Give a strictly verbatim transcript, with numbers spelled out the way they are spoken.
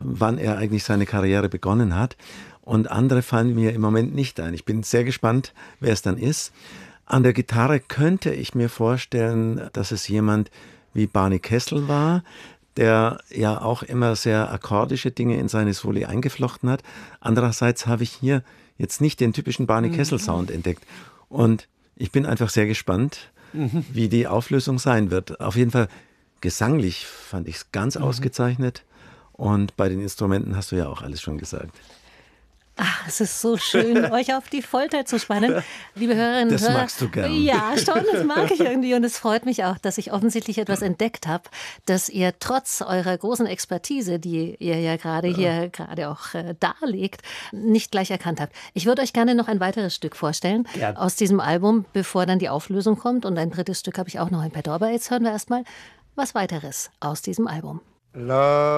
wann er eigentlich seine Karriere begonnen hat. Und andere fallen mir im Moment nicht ein. Ich bin sehr gespannt, wer es dann ist. An der Gitarre könnte ich mir vorstellen, dass es jemand wie Barney Kessel war, der ja auch immer sehr akkordische Dinge in seine Soli eingeflochten hat. Andererseits habe ich hier jetzt nicht den typischen Barney Kessel Sound entdeckt. Und ich bin einfach sehr gespannt, mhm. wie die Auflösung sein wird. Auf jeden Fall gesanglich fand ich es ganz mhm. ausgezeichnet. Und bei den Instrumenten hast du ja auch alles schon gesagt. Ach, es ist so schön, euch auf die Folter zu spannen. Liebe Hörerinnen und Hörer. Das magst du gern. Ja, schon, das mag ich irgendwie. Und es freut mich auch, dass ich offensichtlich etwas entdeckt habe, dass ihr trotz eurer großen Expertise, die ihr ja gerade ja. hier gerade auch äh, darlegt, nicht gleich erkannt habt. Ich würde euch gerne noch ein weiteres Stück vorstellen Gern. aus diesem Album, bevor dann die Auflösung kommt. Und ein drittes Stück habe ich auch noch in petto. Aber jetzt hören wir erstmal was weiteres aus diesem Album. Love.